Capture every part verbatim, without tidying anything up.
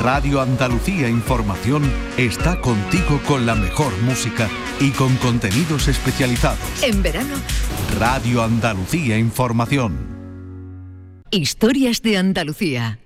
Radio Andalucía Información está contigo con la mejor música y con contenidos especializados. En verano, Radio Andalucía Información. Historias de Andalucía.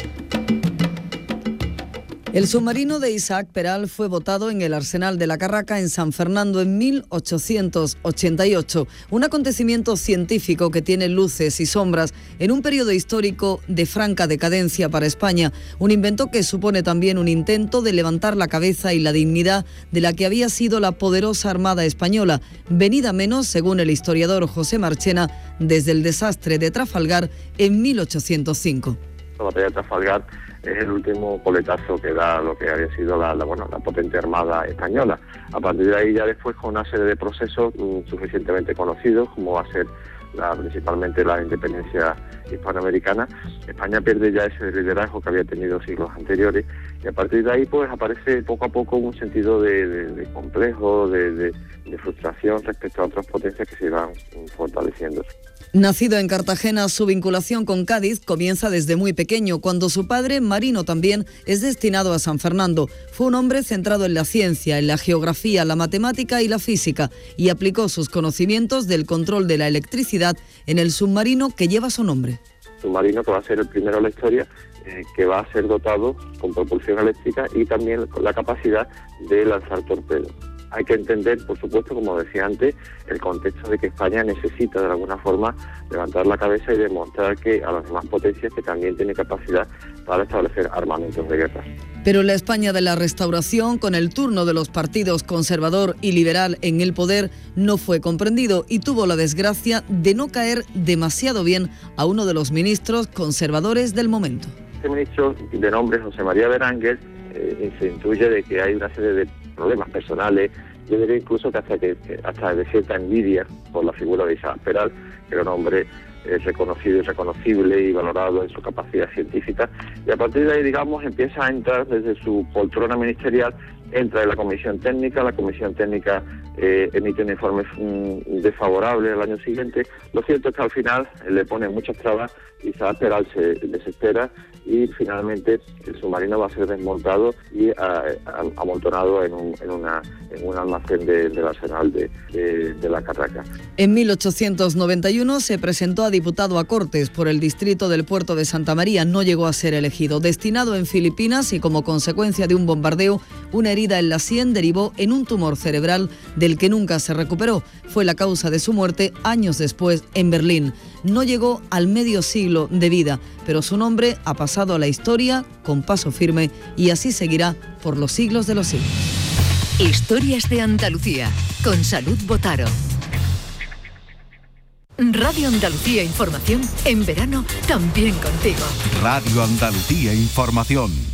El submarino de Isaac Peral fue botado en el Arsenal de la Carraca en San Fernando en mil ochocientos ochenta y ocho, un acontecimiento científico que tiene luces y sombras en un periodo histórico de franca decadencia para España, un invento que supone también un intento de levantar la cabeza y la dignidad de la que había sido la poderosa Armada Española, venida menos, según el historiador José Marchena, desde el desastre de Trafalgar en mil ochocientos cinco. La batalla de Trafalgar es el último coletazo que da lo que había sido la, la, bueno, la potente Armada Española. A partir de ahí ya después, con una serie de procesos um, suficientemente conocidos, como va a ser la, principalmente la independencia hispanoamericana, España pierde ya ese liderazgo que había tenido siglos anteriores, y a partir de ahí pues aparece poco a poco un sentido de, de, de complejo, de, de, de frustración respecto a otras potencias que se van um, fortaleciendo. Nacido en Cartagena, su vinculación con Cádiz comienza desde muy pequeño, cuando su padre, marino también, es destinado a San Fernando. Fue un hombre centrado en la ciencia, en la geografía, la matemática y la física, y aplicó sus conocimientos del control de la electricidad en el submarino que lleva su nombre. Submarino que va a ser el primero en la historia eh, que va a ser dotado con propulsión eléctrica y también con la capacidad de lanzar torpedos. Hay que entender, por supuesto, como decía antes, el contexto de que España necesita de alguna forma levantar la cabeza y demostrar que a las demás potencias que también tiene capacidad para establecer armamentos de guerra. Pero la España de la Restauración, con el turno de los partidos conservador y liberal en el poder, no fue comprendido y tuvo la desgracia de no caer demasiado bien a uno de los ministros conservadores del momento. Este ministro, de nombre José María Berenguer, eh, se intuye de que hay una serie de problemas personales, yo diría incluso que hasta, que, hasta de cierta envidia por la figura de Isaac Peral, que era un hombre eh, reconocido y reconocible y valorado en su capacidad científica, y a partir de ahí, digamos, empieza a entrar desde su poltrona ministerial, entra en la comisión técnica, la comisión técnica eh, emite un informe mm, desfavorable al año siguiente. Lo cierto es que al final eh, le pone muchas trabas, Isaac Peral se desespera y finalmente el submarino va a ser desmontado y a, a, amontonado en un, en una, en un almacén de, del arsenal de, de, de la Carraca. En mil ochocientos noventa y uno se presentó a diputado a Cortes por el distrito del puerto de Santa María. No llegó a ser elegido. Destinado en Filipinas y como consecuencia de un bombardeo, una herida en la sien derivó en un tumor cerebral del que nunca se recuperó. Fue la causa de su muerte años después en Berlín. No llegó al medio siglo de vida, pero su nombre ha pasado a la historia con paso firme y así seguirá por los siglos de los siglos. Historias de Andalucía, con Salud Botaro. Radio Andalucía Información, en verano también contigo. Radio Andalucía Información.